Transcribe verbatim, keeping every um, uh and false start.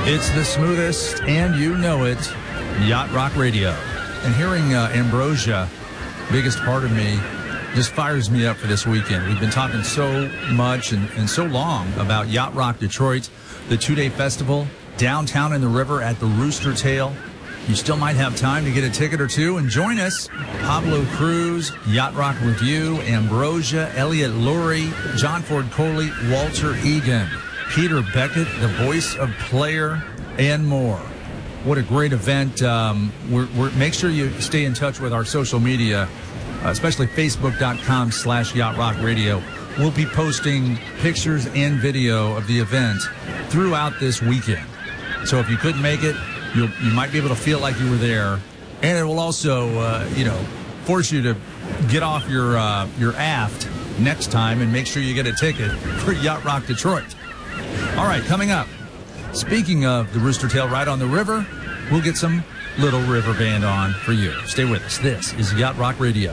It's the smoothest, and you know it, Yacht Rock Radio. And hearing uh, Ambrosia, biggest part of me, just fires me up for this weekend. We've been talking so much and, and so long about Yacht Rock Detroit, the two-day festival, downtown in the river at the Rooster Tail. You still might have time to get a ticket or two and join us. Pablo Cruz, Yacht Rock Review, Ambrosia, Elliot Lurie, John Ford Coley, Walter Egan, Peter Beckett, the voice of Player, and more. What a great event. Um, we're, we're, make sure you stay in touch with our social media, uh, especially facebook.com slash Yacht Rock Radio. We'll be posting pictures and video of the event throughout this weekend. So if you couldn't make it, you'll, you might be able to feel like you were there. And it will also, uh, you know, force you to get off your, uh, your aft next time and make sure you get a ticket for Yacht Rock Detroit. All right, coming up, speaking of the Rooster Tail ride on the river, we'll get some Little River Band on for you. Stay with us. This is Yacht Rock Radio.